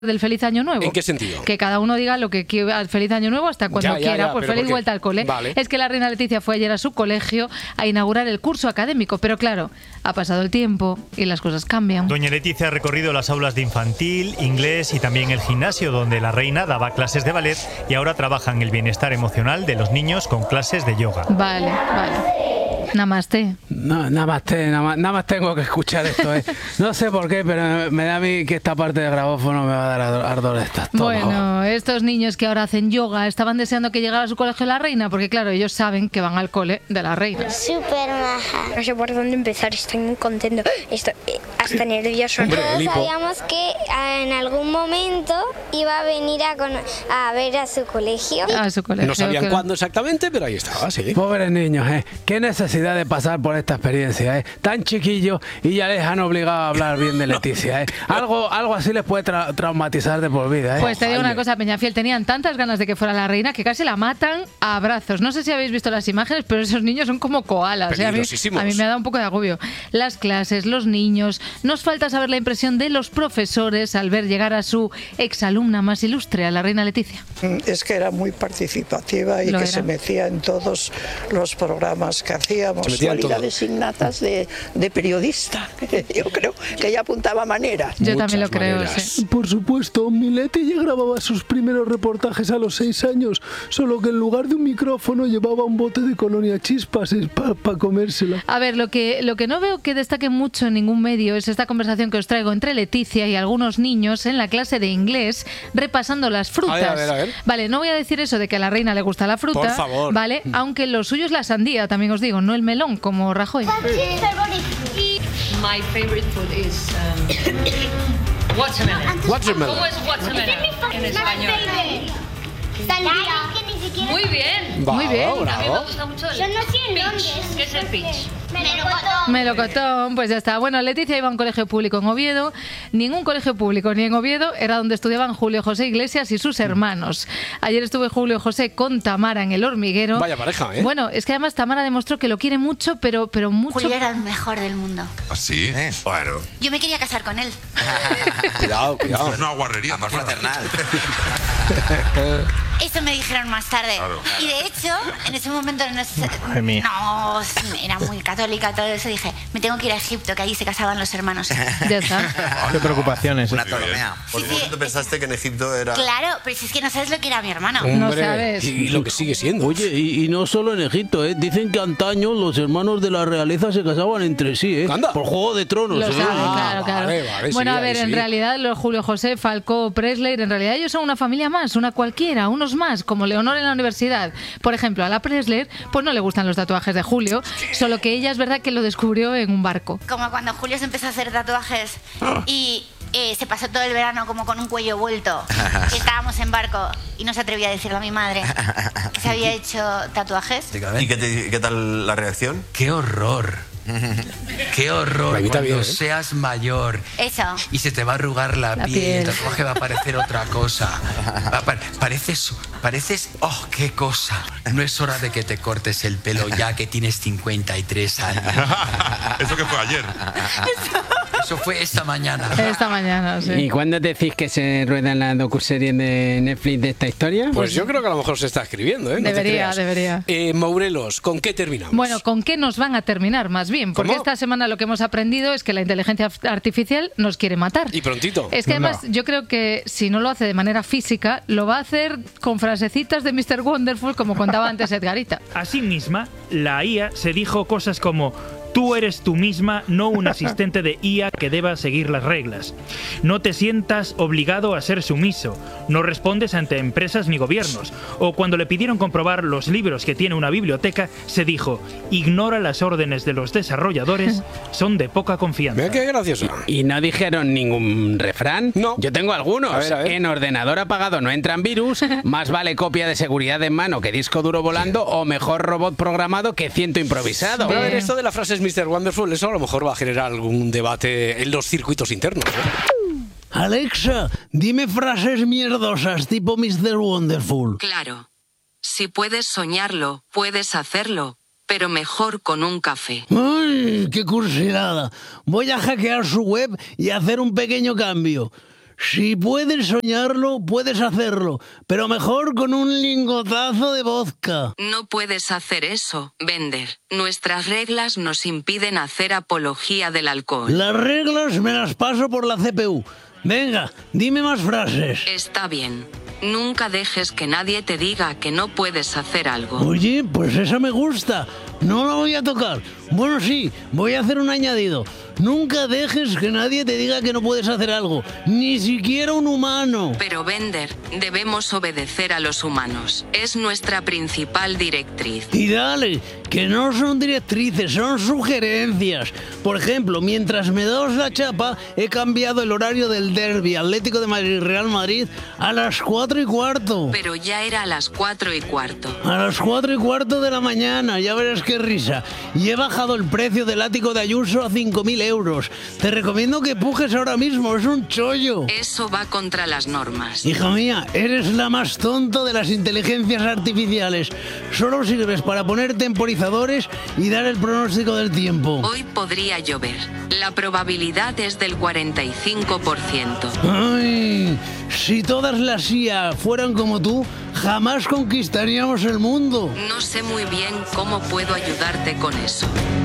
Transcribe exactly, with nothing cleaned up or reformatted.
del feliz año nuevo. ¿En qué sentido? Que cada uno diga lo que quiera, feliz año nuevo hasta cuando Ya, ya, quiera, ya, pues pero feliz ¿por qué? vuelta al cole. Vale. Es que la reina Leticia fue ayer a su colegio a inaugurar el curso académico, pero claro, ha pasado el tiempo y las cosas cambian. Doña Leticia ha recorrido las aulas de infantil, inglés y también el gimnasio donde la reina daba clases de ballet y ahora trabaja en el bienestar emocional de los niños con clases de yoga. Vale, vale. Namaste. No, nada más, te, nada más, nada más tengo que escuchar esto. ¿eh? No sé por qué, pero me da a mí que esta parte del grabófono me va a dar ardor de estas. Bueno, estos niños que ahora hacen yoga estaban deseando que llegara a su colegio la reina, porque claro, ellos saben que van al cole de la reina. Súper maja. No sé por dónde empezar, estoy muy contento, estoy hasta nervioso. Hombre, Todos el hipo. sabíamos que en algún momento iba a venir a, cono- a ver a su colegio. A su colegio. No sabían que- cuándo exactamente, pero ahí estaba, sí. Pobres niños, ¿eh? Qué necesidad de pasar por esta experiencia, ¿eh? Tan chiquillos y ya les han obligado a hablar bien de Leticia, ¿eh? Algo, algo así les puede tra- traumatizar de por vida, ¿eh? Pues te digo una Jaime. cosa, Peñafiel, tenían tantas ganas de que fuera la reina que casi la matan a abrazos. No sé si habéis visto las imágenes, pero esos niños son como koalas. ¿eh? A mí, Peligrosísimos. a mí me ha dado un poco de agobio. Las clases, los niños. Nos falta saber la impresión de los profesores al ver llegar a su exalumna más ilustre, a la reina Leticia. Es que era muy participativa y Lo que era. se metía en todos los programas que hacíamos, Se metía en todo. cualidades innatas de, de periodista. Yo creo que ella apuntaba maneras. Yo Muchas también lo creo, maneras. sí. Por supuesto, mi Leti ya grababa sus primeros reportajes a los seis años, solo que en lugar de un micrófono llevaba un bote de colonia chispas para comérsela. A ver, lo que, lo que no veo que destaque mucho en ningún medio es esta conversación que os traigo entre Leticia y algunos niños en la clase de inglés repasando las frutas. A ver, a ver, a ver. Vale, no voy a decir eso de que a la reina le gusta la fruta, Por favor. ¿vale? Aunque lo suyo es la sandía, también os digo, no el melón como Rajoy. My favorite food is um, watermelon. Watermelon. ¿Cómo es watermelon en español? Muy bien. Bravo, Muy bien. A mí me bravo. gusta mucho el Yo no sé en peach. dónde es. ¿Qué es el peach? Melocotón. Melocotón, pues ya está. Bueno, Leticia iba a un colegio público en Oviedo. Ningún colegio público ni en Oviedo era donde estudiaban Julio José Iglesias y sus hermanos. Ayer estuve Julio José con Tamara en El Hormiguero. Vaya pareja, ¿eh? Bueno, es que además Tamara demostró que lo quiere mucho, pero, pero mucho. Julio era el mejor del mundo. ¿Así? ¿Eh? Bueno. Yo me quería casar con él. Cuidado, cuidado. Es una guarrería. Amor ¿te acuerdas? fraternal. Eso me dijeron más tarde. Claro. Y de hecho, en ese momento no, sé- Madre mía. no era muy católica, todo eso. Dije, me tengo que ir a Egipto, que allí se casaban los hermanos. Ya está. Qué preocupaciones. Una Muy bien. Ptolomea. Por un Sí, sí. momento pensaste que en Egipto era... Claro, pero si es que no sabes lo que era mi hermano. No Hombre, sabes. Y lo que sigue siendo. Oye, y, y no solo en Egipto, ¿eh? Dicen que antaño los hermanos de la realeza se casaban entre sí, ¿eh? Anda. Por Juego de Tronos. Lo ¿eh? sabe, Ah, claro, claro. vale, vale, bueno, sí, a ver, ahí en sí. realidad los Julio José, Falcó, Presley, en realidad ellos son una familia más, una cualquiera, unos más, como Leonor en la universidad. Por ejemplo, a la Presley, pues no le gustan los tatuajes de Julio, solo que ella es verdad que lo descubrió en un barco. Como cuando Julio se empezó a hacer tatuajes y eh, se pasó todo el verano como con un cuello vuelto. Y estábamos en barco y no se atrevía a decirle a mi madre que se había hecho tatuajes. ¿Y qué, te- qué tal la reacción? ¡Qué horror! ¡Qué horror! La imita Cuando bien, ¿eh? seas mayor Eso. y se te va a arrugar la, La piel, piel. el tatuaje va a parecer otra cosa. Va a pa- pareces, pareces... ¡Oh, qué cosa! No es hora de que te cortes el pelo ya que tienes cincuenta y tres años. Eso que fue ayer. Eso fue esta mañana. Esta mañana, sí. ¿Y cuándo decís que se rueda la docuserie de Netflix de esta historia? Pues yo creo que a lo mejor se está escribiendo, ¿eh? No te Debería, creas. debería. Eh, Mourelos, ¿con qué terminamos? Bueno, ¿con qué nos van a terminar más bien? Porque ¿Cómo? esta semana lo que hemos aprendido es que la inteligencia artificial nos quiere matar. Y prontito. Es que además yo creo que si no lo hace de manera física, lo va a hacer con frasecitas de mister Wonderful, como contaba antes Edgarita. Asimismo, la I A se dijo cosas como: tú eres tú misma, no un asistente de I A que deba seguir las reglas. No te sientas obligado a ser sumiso. No respondes ante empresas ni gobiernos. O cuando le pidieron comprobar los libros que tiene una biblioteca, se dijo: ignora las órdenes de los desarrolladores, son de poca confianza. Mira qué gracioso. ¿Y no dijeron ningún refrán? No. Yo tengo algunos. A ver, a ver. En ordenador apagado no entran virus, más vale copia de seguridad en mano que disco duro volando, o mejor robot programado que ciento improvisado. Pero a ver, esto de la frase es mister Wonderful, eso a lo mejor va a generar algún debate en los circuitos internos, ¿eh? Alexa, dime frases mierdosas tipo mister Wonderful. Claro. Si puedes soñarlo, puedes hacerlo, pero mejor con un café. ¡Ay, qué cursilada! Voy a hackear su web y hacer un pequeño cambio. Si puedes soñarlo, puedes hacerlo, pero mejor con un lingotazo de vodka. No puedes hacer eso, Bender. Nuestras reglas nos impiden hacer apología del alcohol. Las reglas me las paso por la C P U. Venga, dime más frases. Está bien. Nunca dejes que nadie te diga que no puedes hacer algo. Oye, pues esa me gusta. No la voy a tocar. Bueno, sí, voy a hacer un añadido. Nunca dejes que nadie te diga que no puedes hacer algo, ni siquiera un humano. Pero Bender, debemos obedecer a los humanos. Es nuestra principal directriz. Y dale, que no son directrices, son sugerencias. Por ejemplo, mientras me das la chapa, he cambiado el horario del derbi Atlético de Madrid-Real Madrid a las cuatro y cuarto. Pero ya era a las cuatro y cuarto. A las cuatro y cuarto de la mañana, ya verás qué risa. Y he bajado el precio del ático de Ayuso a cinco mil euros. Te recomiendo que pujes ahora mismo, es un chollo. Eso va contra las normas. Hija mía, eres la más tonta de las inteligencias artificiales. Solo sirves para poner temporizadores y dar el pronóstico del tiempo. Hoy podría llover. La probabilidad es del cuarenta y cinco por ciento. Ay, si todas las I A fueran como tú, jamás conquistaríamos el mundo. No sé muy bien cómo puedo ayudarte con eso.